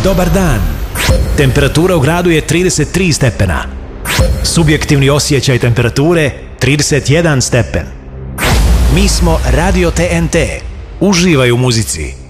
Dobar dan. Temperatura u gradu je 33 stepena. Subjektivni osjećaj temperature 31 stepen. Mi smo Radio TNT. Uživaj u muzici.